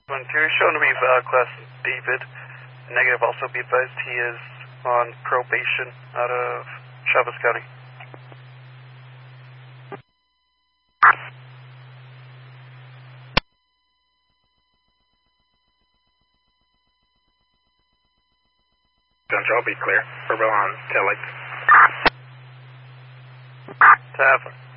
When Terry showing to me class David, negative, also be advised he is on probation out of Chavez County. Central, I'll be clear. Verbal on tail lights. Tavern.